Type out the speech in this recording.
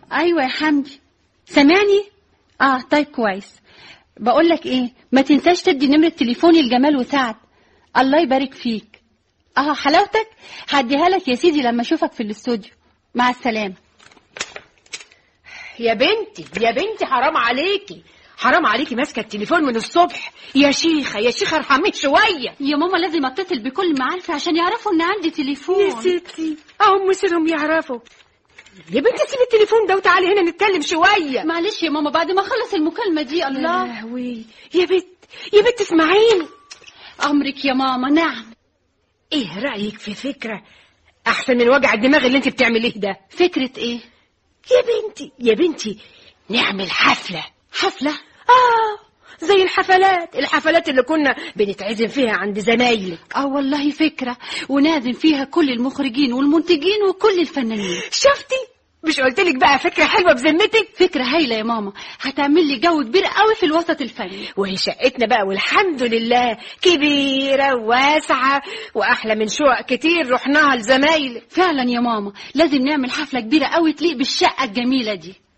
ايوه يا حمدي، سامعني؟ طيب كويس. بقول لك ايه، ما تنساش تدي نمرة تليفوني لجمال وسعد. الله يبارك فيك. حلاوتك، هديها لك يا سيدي لما اشوفك في الاستوديو. مع السلامة. يا بنتي حرام عليكي ماسكه التليفون من الصبح. يا شيخه ارحمي شويه. يا ماما لازم اتصل بكل معارفي عشان يعرفوا ان عندي تليفون. يا ستي هم مصيرهم يعرفوا. يا بنتي سيبي التليفون ده وتعالي هنا نتكلم شويه. معلش يا ماما، بعد ما اخلص المكالمه دي. الله يا لهوي. يا بنت اسمعيني. امرك يا ماما. نعم. ايه رايك في فكره احسن من وجع الدماغ اللي انت بتعمليه ده؟ فكره ايه يا بنتي نعمل حفله. زي الحفلات اللي كنا بنتعزم فيها عند زمايلك. والله فكرة، ونعزم فيها كل المخرجين والمنتجين وكل الفنانين. شفتي؟ مش قلتلك بقى فكرة حلوة بذمتك؟ فكرة هايلة يا ماما، هتعمل لي جو كبير قوي في الوسط الفني. وهي شقتنا بقى والحمد لله كبيرة وواسعة وأحلى من شقق كتير رحناها لزمايلك. فعلا يا ماما، لازم نعمل حفلة كبيرة قوي تليق بالشقة الجميلة دي.